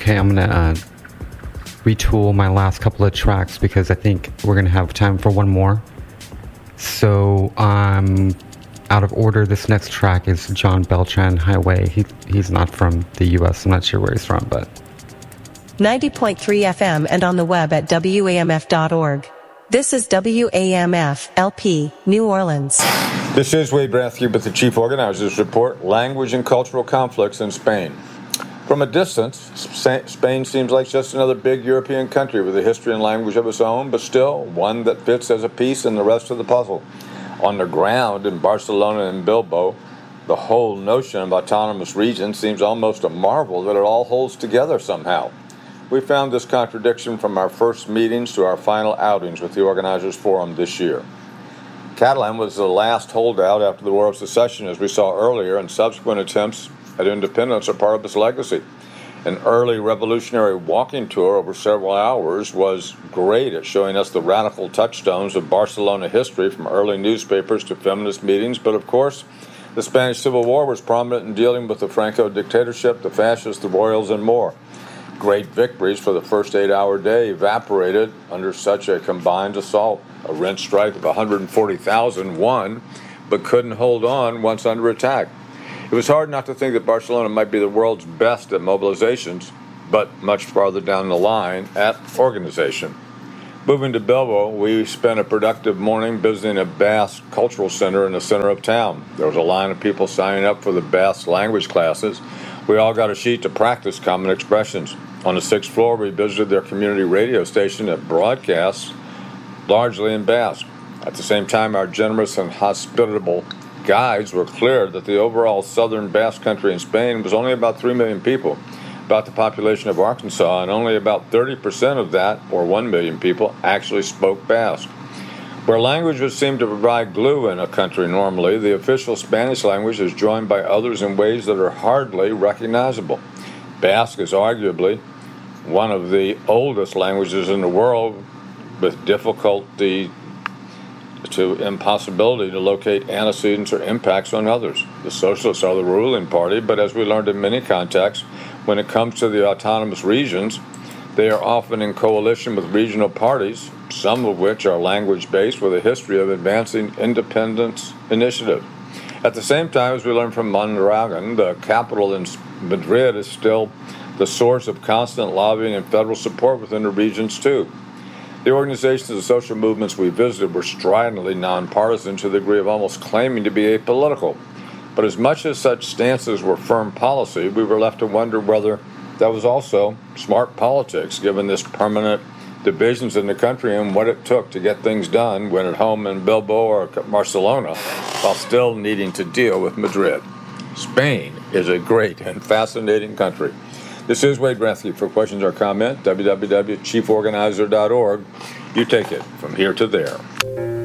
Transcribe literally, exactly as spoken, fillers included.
Okay, I'm going to uh, retool my last couple of tracks because I think we're going to have time for one more. So, um, out of order, this next track is John Beltran, Highway. He He's not from the U S. I'm not sure where he's from, but... ninety point three F M and on the web at W A M F dot org. This is W A M F L P, New Orleans. This is Wade Rathke with the Chief Organizers Report, Language and Cultural Conflicts in Spain. From a distance, Spain seems like just another big European country with a history and language of its own, but still one that fits as a piece in the rest of the puzzle. On the ground in Barcelona and Bilbao, the whole notion of autonomous region seems almost a marvel that it all holds together somehow. We found this contradiction from our first meetings to our final outings with the Organizers Forum this year. Catalan was the last holdout after the War of Secession, as we saw earlier, and subsequent attempts at independence are part of its legacy. An early revolutionary walking tour over several hours was great at showing us the radical touchstones of Barcelona history, from early newspapers to feminist meetings, but of course, the Spanish Civil War was prominent in dealing with the Franco dictatorship, the fascists, the royals, and more. Great victories for the first eight-hour day evaporated under such a combined assault. A rent strike of one hundred forty thousand won, but couldn't hold on once under attack. It was hard not to think that Barcelona might be the world's best at mobilizations, but much farther down the line at organization. Moving to Bilbao, we spent a productive morning visiting a Basque cultural center in the center of town. There was a line of people signing up for the Basque language classes. We all got a sheet to practice common expressions. On the sixth floor, we visited their community radio station that broadcasts largely in Basque. At the same time, our generous and hospitable guides were clear that the overall southern Basque country in Spain was only about three million people, about the population of Arkansas, and only about thirty percent of that, or one million people, actually spoke Basque. Where language would seem to provide glue in a country normally, the official Spanish language is joined by others in ways that are hardly recognizable. Basque is arguably one of the oldest languages in the world, with difficulty to impossibility to locate antecedents or impacts on others. The socialists are the ruling party, but as we learned in many contexts, when it comes to the autonomous regions, they are often in coalition with regional parties, some of which are language-based, with a history of advancing independence initiative. At the same time, as we learned from Mondragon, the capital in Madrid is still the source of constant lobbying and federal support within the regions, too. The organizations and social movements we visited were stridently nonpartisan to the degree of almost claiming to be apolitical. But as much as such stances were firm policy, we were left to wonder whether that was also smart politics, given this permanent divisions in the country and what it took to get things done when at home in Bilbao or Barcelona, while still needing to deal with Madrid. Spain is a great and fascinating country. This is Wade Rathke. For questions or comment, w w w dot chief organizer dot org. You take it from here to there.